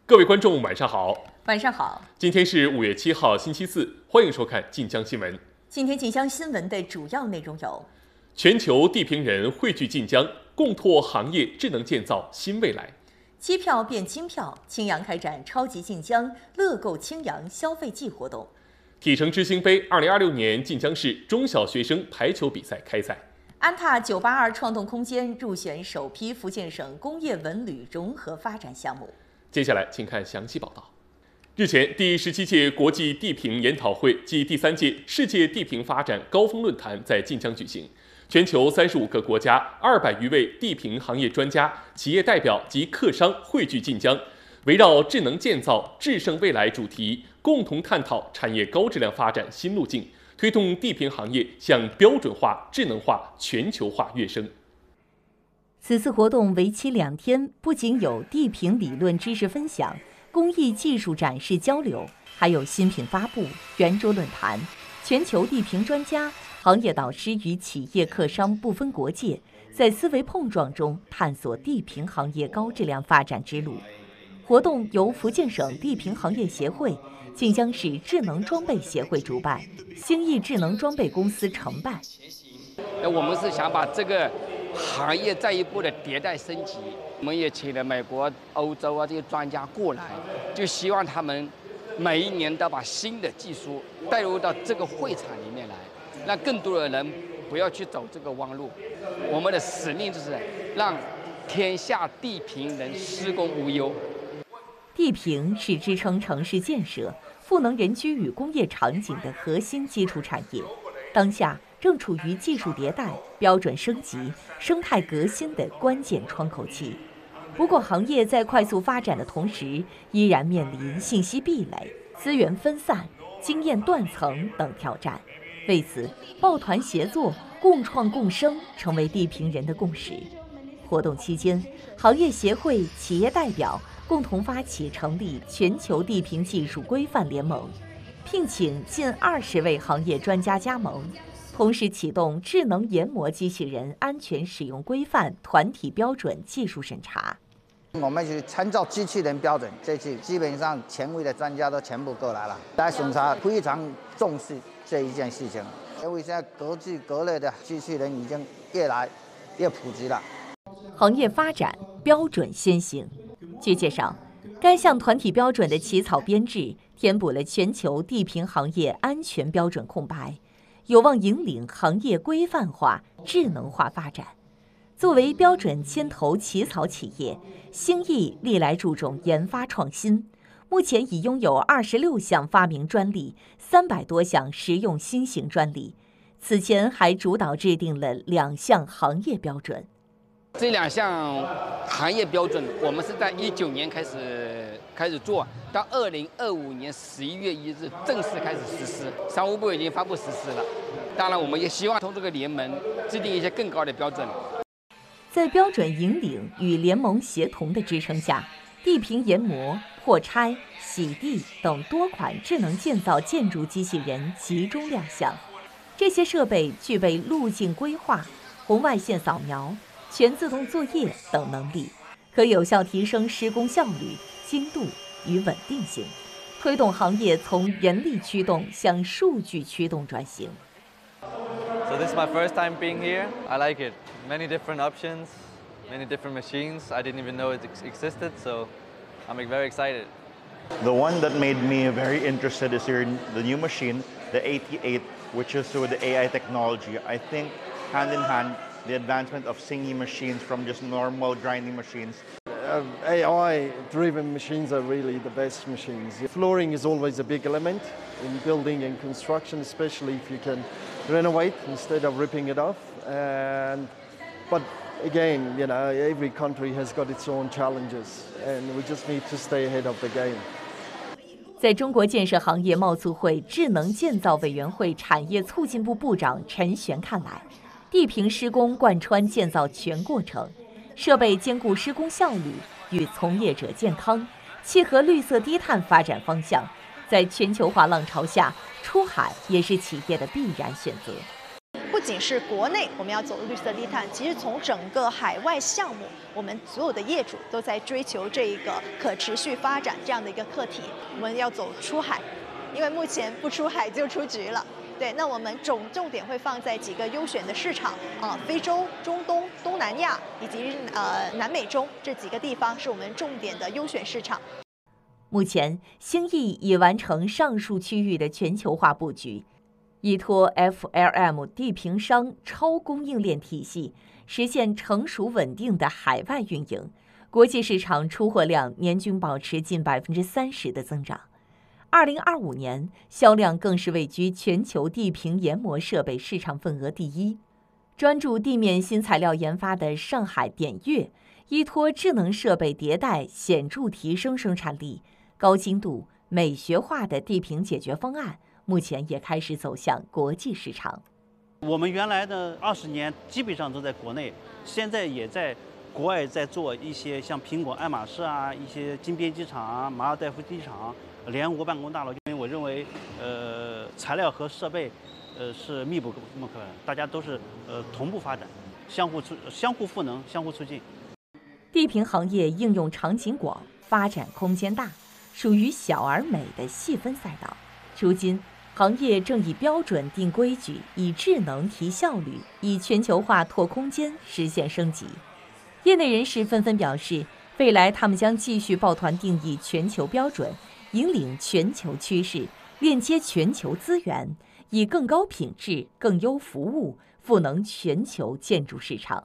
各位观众，晚上好。 晚上好。 今天是5月7号，星期四，欢迎收看晋江新闻。 今天晋江新闻的主要内容有： 全球地平人汇聚晋江，共拓行业智能建造新未来； 机票变金票，青阳开展超级晋江乐购青阳消费季活动； 体城之星杯2026年晋江市中小学生排球比赛开赛； 安踏982创动空间入选首批福建省工业文旅融合发展项目。 接下来请看详细报道。日前，第17届国际地平研讨会暨第3届世界地平发展高峰论坛在晋江举行，全球35个国家200余位地平行业专家、企业代表及客商汇聚晋江，围绕智能建造、制胜未来主题，共同探讨产业高质量发展新路径，推动地平行业向标准化、智能化、全球化跃升。 此次活动为期2天，不仅有地平理论知识分享、工艺技术展示交流，还有新品发布、圆桌论坛，全球地平专家、行业导师与企业客商不分国界，在思维碰撞中探索地平行业高质量发展之路。活动由福建省地平行业协会、晋江市智能装备协会主办，兴义智能装备公司承办。 我们是想把这个行业再一步的迭代升级，我们也请了美国、欧洲这些专家过来，就希望他们每一年都把新的技术带入到这个会场里面来，让更多的人不要去走这个弯路。我们的使命就是让天下地平人施工无忧。 地平是支撑城市建设、赋能人居与工业场景的核心基础产业，当下正处于技术迭代、标准升级、生态革新的关键窗口期。不过，行业在快速发展的同时，依然面临信息壁垒、资源分散、经验断层等挑战。为此，抱团协作、共创共生成为地平人的共识。活动期间，行业协会、企业代表共同发起成立全球地平技术规范联盟，聘请近20位行业专家加盟。同时启动智能研磨机器人安全使用规范团体标准技术审查。 我们去参照机器人标准，这次基本上权威的专家都全部过来了，来审查，非常重视这一件事情。因为现在各具各类的机器人已经越来越普及了。 行业发展标准先行。据介绍，该项团体标准的起草编制填补了全球地平行业安全标准空白，有望引领行业规范化、智能化发展。作为标准牵头起草企业，兴义历来注重研发创新，目前已拥有26项发明专利，300多项实用新型专利。此前还主导制定了2项行业标准。 这2项行业标准，我们是在19年开始做，到2025年11月1日正式开始实施。商务部已经发布实施了。当然，我们也希望从这个联盟制定一些更高的标准。 在标准引领与联盟协同的支撑下，地平研磨、破拆、洗地等多款智能建造建筑机器人集中亮相。这些设备具备路径规划、红外线扫描、全自动作业等能力，可有效提升施工效率、精度与稳定性，推动行业从人力驱动向数据驱动转型。 So this is my first time being here. I like it. Many different options, many different machines. I didn't even know it existed, so I'm very excited. The one that made me very interested is the new machine, the 88, which is with the AI technology. I think hand in hand, the advancement of singing machines from just normal grinding machines. AI-driven machines are really the best machines. Flooring is always a big element in building and construction, especially if you can renovate instead of ripping it off. But again, every country has got its own challenges, and we just need to stay ahead of the game. 在中国建设行业贸促会智能建造委员会产业促进部部长陈璇看来，地平施工贯穿建造全过程，设备兼顾施工效率与从业者健康，契合绿色低碳发展方向。在全球化浪潮下，出海也是企业的必然选择。 不不仅是国内我们要走绿色低碳，其实从整个海外项目，我们所有的业主都在追求这一个可持续发展这样的一个课题。我们要走出海，因为目前不出海就出局了。对，那我们重点会放在几个优选的市场非洲、中东、东南亚以及南美洲这几个地方是我们重点的优选市场。 目前，兴义已完成上述区域的全球化布局，依托 FLM 地平商超供应链体系，实现成熟稳定的海外运营，国际市场出货量年均保持近30%的增长。2025年，销量更是位居全球地平研磨设备市场份额第一。专注地面新材料研发的上海点月，依托智能设备迭代，显著提升生产力。高精度、美学化的地平解决方案，目前也开始走向国际市场。 我们原来的20年基本上都在国内，现在也在国外在做一些像苹果、爱马仕啊，一些金边机场啊、马尔代夫机场、联合国办公大楼。因为我认为，材料和设备，是密不可分，大家都是同步发展，相互赋能，相互促进。 地平行业应用场景广，发展空间大，属于小而美的细分赛道。如今，行业正以标准定规矩，以智能提效率，以全球化拓空间，实现升级。业内人士纷纷表示，未来他们将继续抱团定义全球标准，引领全球趋势，链接全球资源，以更高品质、更优服务赋能全球建筑市场。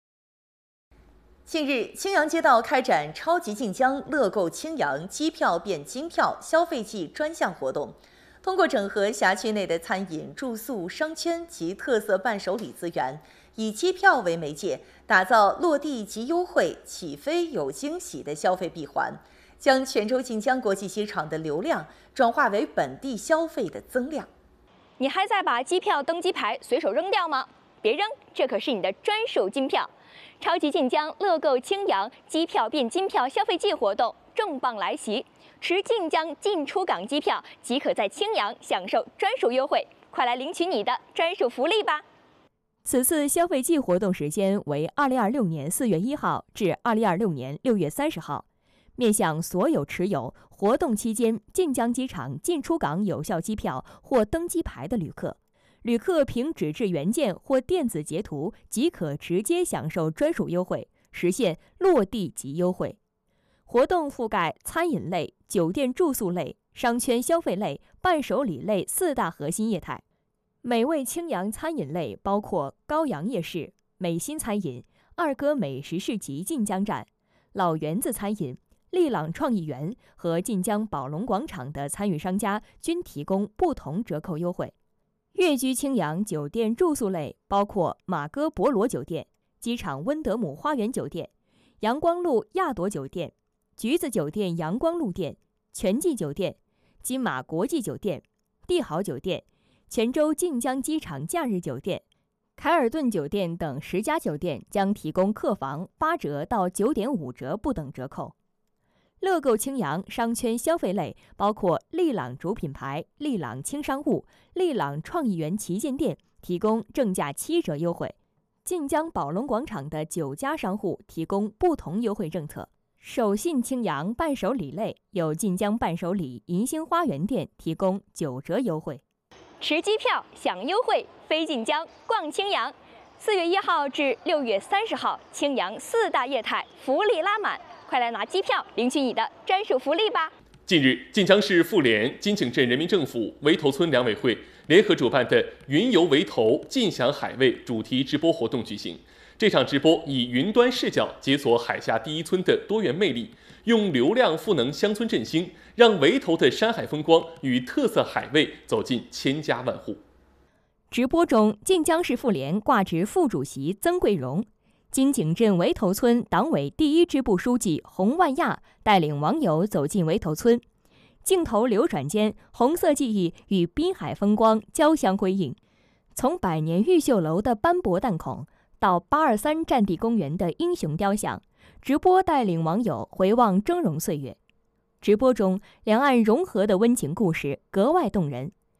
近日，青阳街道开展超级晋江乐购青阳机票变金票消费季专项活动，通过整合辖区内的餐饮、住宿、商圈及特色伴手礼资源，以机票为媒介，打造落地即优惠、起飞有惊喜的消费闭环，将泉州晋江国际机场的流量转化为本地消费的增量。 你还在把机票登机牌随手扔掉吗？别扔，这可是你的专属金票。超级晋江乐购青阳机票变金票消费季活动重磅来袭，持晋江进出港机票即可在青阳享受专属优惠，快来领取你的专属福利吧！ 此次消费季活动时间为2026年4月1号至2026年6月30号，面向所有持有活动期间晋江机场进出港有效机票或登机牌的旅客。旅客凭纸质原件或电子截图即可直接享受专属优惠，实现落地即优惠。活动覆盖餐饮类、酒店住宿类、商圈消费类、伴手礼类4大核心业态。美味青阳餐饮类包括高阳夜市、美心餐饮、二哥美食市集晋江站、老园子餐饮、利朗创意园和晋江宝龙广场的参与商家均提供不同折扣优惠。跃居青阳酒店住宿类包括马哥博罗酒店、机场温德姆花园酒店、阳光路亚朵酒店、橘子酒店阳光路店、全季酒店、金马国际酒店、帝豪酒店、泉州晋江机场假日酒店、凯尔顿酒店等10家酒店将提供客房8折到9.5折不等折扣。乐购青阳商圈消费类包括利朗主品牌、利朗轻商务、利朗创意园旗舰店提供正价7折优惠，晋江宝龙广场的9家商户提供不同优惠政策。手信青阳伴手礼类有晋江伴手礼银星花园店提供9折优惠。 持机票享优惠，飞晋江逛青阳。4月1号至6月30号，青阳4大业态福利拉满。快来拿机票领取你的专属福利吧！ 近日，晋江市妇联、金井镇人民政府、围头村两委会联合主办的“云游围头，尽享海味”主题直播活动举行。这场直播以云端视角解锁海峡第一村的多元魅力，用流量赋能乡村振兴，让围头的山海风光与特色海味走进千家万户。 直播中，晋江市妇联挂职副主席曾桂荣。金井镇围头村党委第1支部书记洪万亚带领网友走进围头村，镜头流转间，红色记忆与滨海风光交相辉映。从百年玉秀楼的斑驳弹孔到823战地公园的英雄雕像，直播带领网友回望峥嵘岁月。直播中，两岸融合的温情故事格外动人。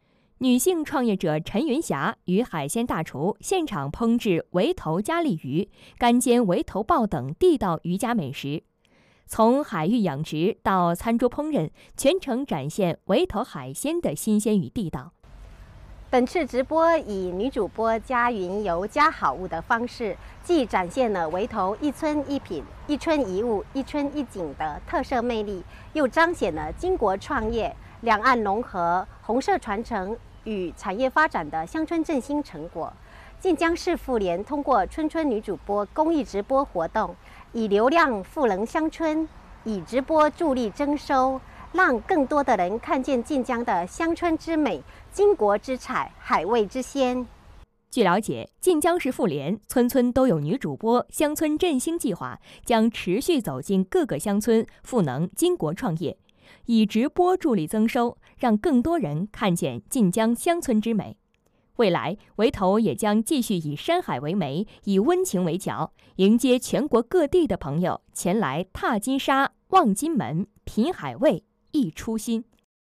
女性创业者陈云霞与海鲜大厨现场烹制围头加利鱼、干煎围头鲍等地道渔家美食。从海域养殖到餐桌烹饪，全程展现围头海鲜的新鲜与地道。 本次直播以女主播加云游加好物的方式，既展现了围头一村一品、一村一物、一村一景的特色魅力，又彰显了经国创业、两岸融合、红色传承与产业发展的乡村振兴成果。晋江市妇联通过村村女主播公益直播活动，以流量赋能乡村，以直播助力增收，让更多的人看见晋江的乡村之美、经国之彩、海味之鲜。 据了解，晋江市妇联村村都有女主播乡村振兴计划将持续走进各个乡村，赋能经国创业，以直播助力增收，让更多人看见晋江乡村之美。未来，围头也将继续以山海为媒，以温情为角，迎接全国各地的朋友前来踏金沙、望金门、品海味、忆初心。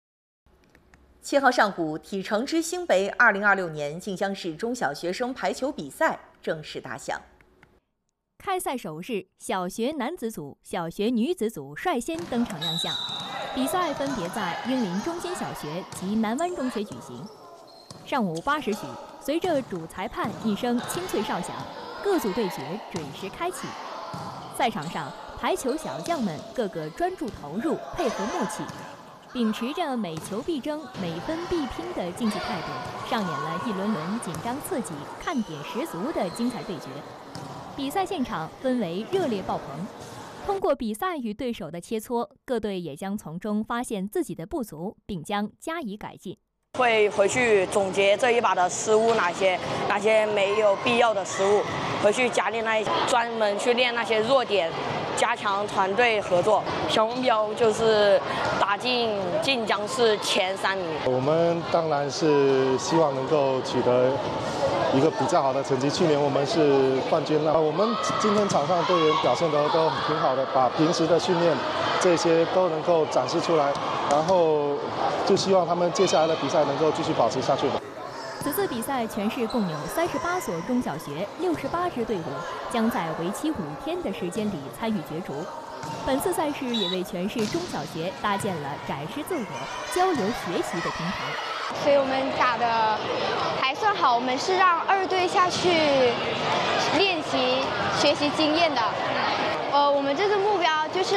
7号上午，体城之星杯2026年晋江市中小学生排球比赛正式打响。 开赛首日，小学男子组、小学女子组率先登场亮相。比赛分别在英林中心小学及南湾中学举行。上午8时许，随着主裁判一声清脆哨响，各组对决准时开启。赛场上，排球小将们个个专注投入，配合默契，秉持着每球必争、每分必拼的竞技态度，上演了一轮轮紧张刺激、看点十足的精彩对决。比赛现场氛围热烈爆棚。通过比赛与对手的切磋，各队也将从中发现自己的不足，并将加以改进。 会回去总结这一把的失误，哪些没有必要的失误，回去加练专门去练那些弱点，加强团队合作。小目标就是打进晋江市前3名。 我们当然是希望能够取得一个比较好的成绩。去年我们是冠军了，我们今天场上队员表现都挺好的，把平时的训练这些都能够展示出来，然后就希望他们接下来的比赛能够继续保持下去吧。 此次比赛全市共有38所中小学68支队伍，将在为期5天的时间里参与角逐。本次赛事也为全市中小学搭建了展示自我、交流学习的平台。 所以我们打的还算好，我们是让2队下去练习、学习经验的。我们这次目标就是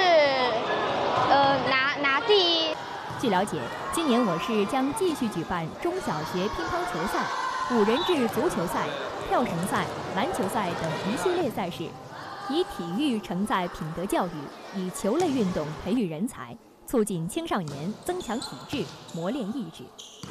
拿第1。 据了解，今年我市将继续举办中小学乒乓球赛、5人制足球赛、跳绳赛、篮球赛等一系列赛事，以体育承载品德教育，以球类运动培育人才，促进青少年增强体质、磨练意志。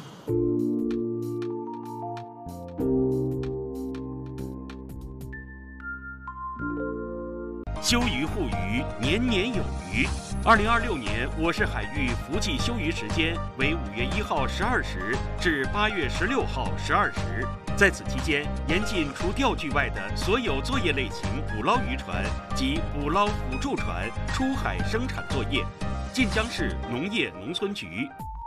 休渔护渔，年年有余。2026年，我市海域伏季休渔时间为5月1号12时至8月16号12时。在此期间，严禁除钓具外的所有作业类型捕捞渔船及捕捞辅助船出海生产作业。晋江市农业农村局。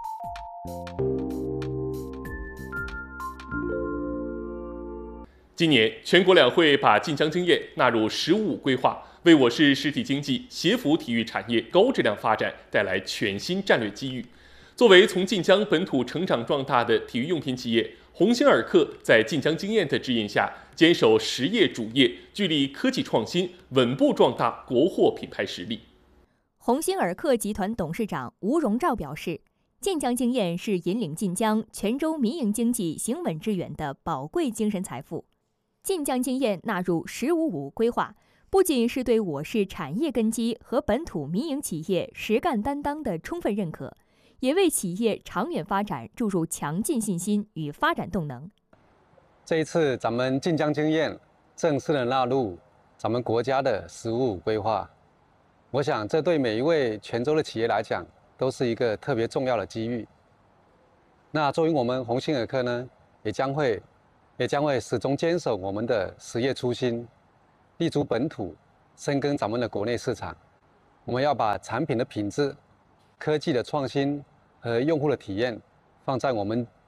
今年，全国两会把晋江经验纳入“十五五”规划，为我市实体经济、协扶体育产业高质量发展带来全新战略机遇。作为从晋江本土成长壮大的体育用品企业，鸿星尔克在晋江经验的指引下，坚守实业主业，聚力科技创新，稳步壮大国货品牌实力。 鸿星尔克集团董事长吴荣照表示，晋江经验是引领晋江、泉州民营经济行稳致远的宝贵精神财富。晋江经验纳入“十五五”规划，不仅是对我市产业根基和本土民营企业实干担当的充分认可，也为企业长远发展注入强劲信心与发展动能。 这一次，咱们晋江经验正式的纳入咱们国家的“十五五”规划，我想这对每一位泉州的企业来讲，都是一个特别重要的机遇。那作为我们鸿星尔克呢，也将会始终坚守我们的实业初心，立足本土，深耕咱们的国内市场。我们要把产品的品质、科技的创新和用户的体验放在我们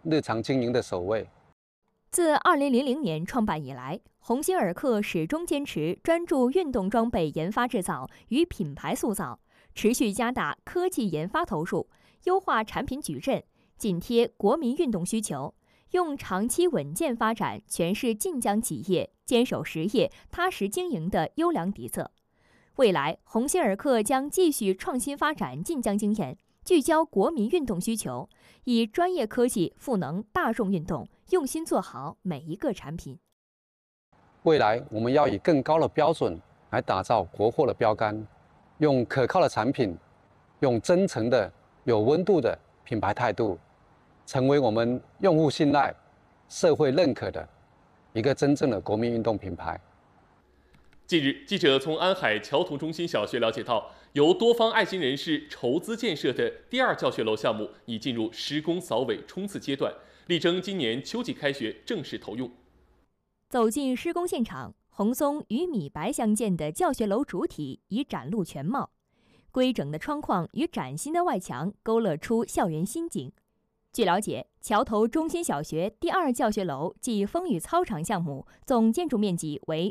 日常经营的首位。 自2000年创办以来，鸿星尔克始终坚持专注运动装备研发制造与品牌塑造，持续加大科技研发投入，优化产品矩阵，紧贴国民运动需求，用长期稳健发展诠释晋江企业坚守实业、踏实经营的优良底色。未来，鸿星尔克将继续创新发展晋江经验，聚焦国民运动需求，以专业科技赋能大众运动，用心做好每一个产品。 未来，我们要以更高的标准来打造国货的标杆，用可靠的产品，用真诚的、有温度的品牌态度，成为我们用户信赖、社会认可的一个真正的国民运动品牌。 近日，记者从安海桥头中心小学了解到，由多方爱心人士筹资建设的第2教学楼项目已进入施工扫尾冲刺阶段，力争今年秋季开学正式投用。 走进施工现场，红松与米白相间的教学楼主体已展露全貌，规整的窗框与崭新的外墙勾勒出校园新景。据了解，桥头中心小学第2教学楼暨风雨操场项目总建筑面积为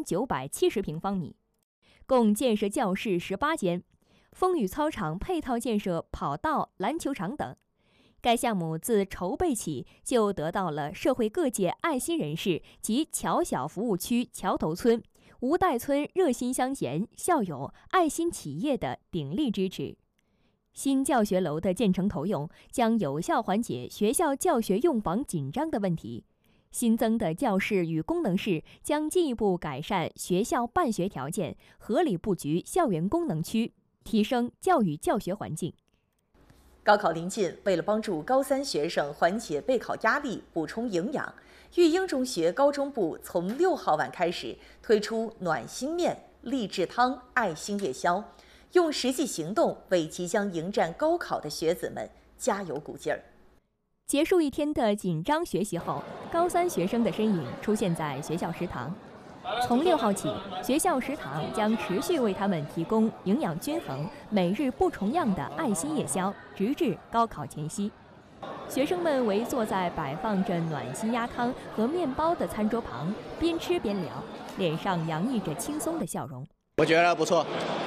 4970平方米，共建设教室18间，风雨操场配套建设跑道、篮球场等。该项目自筹备起就得到了社会各界爱心人士及桥小服务区桥头村、吴代村热心乡贤、校友、爱心企业的鼎力支持。新教学楼的建成投用将有效缓解学校教学用房紧张的问题，新增的教室与功能室将进一步改善学校办学条件，合理布局校园功能区，提升教育教学环境。 高考临近，为了帮助高3学生缓解备考压力、补充营养，育英中学高中部从6号晚开始推出暖心面、励志汤、爱心夜宵，用实际行动为即将迎战高考的学子们加油鼓劲儿。 结束一天的紧张学习后，高3学生的身影出现在学校食堂。从6号起，学校食堂将持续为他们提供营养均衡、每日不重样的爱心夜宵，直至高考前夕。学生们围坐在摆放着暖心鸭汤和面包的餐桌旁，边吃边聊，脸上洋溢着轻松的笑容。 我觉得不错，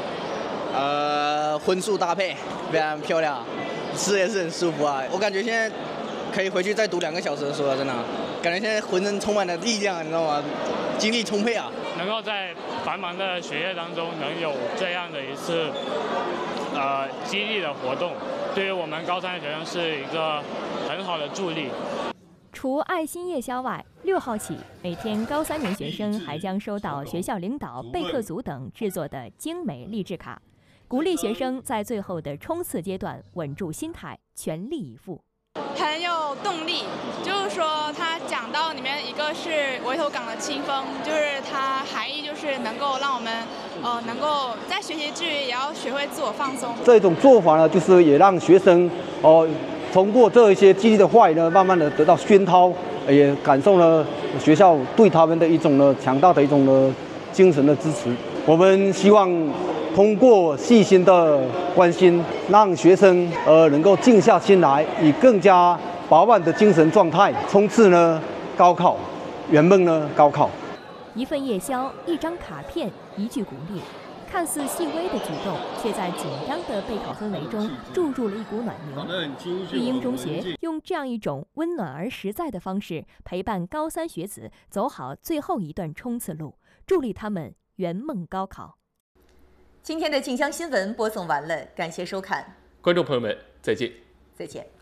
荤素搭配非常漂亮，吃也是很舒服啊。我感觉现在可以回去再读2个小时的书了，真的，感觉现在浑身充满了力量，你知道吗？精力充沛啊！ 能够在繁忙的学业当中能有这样的一次激励的活动，对于我们高3的学生是一个很好的助力。 除爱心夜宵外，6号起，每天高3年学生还将收到学校领导、备课组等制作的精美励志卡，鼓励学生在最后的冲刺阶段稳住心态，全力以赴。 很有动力，就是说他讲到里面一个是围头港的清风，就是它含义就是能够让我们能够在学习之余也要学会自我放松。 这种做法呢，就是也让学生通过这一些激励的话语呢，慢慢的得到熏陶，也感受了学校对他们的一种呢强大的一种呢精神的支持。我们希望通过细心的关心，让学生能够静下心来，以更加饱满的精神状态冲刺呢高考，圆梦呢高考。 一份夜宵，一张卡片，一句鼓励，看似细微的举动，却在紧张的备考氛围中注入了一股暖流。育英中学用这样一种温暖而实在的方式，陪伴高3学子走好最后一段冲刺路，助力他们圆梦高考。 今天的晋江新闻播送完了，感谢收看， 观众朋友们，再见。 再见。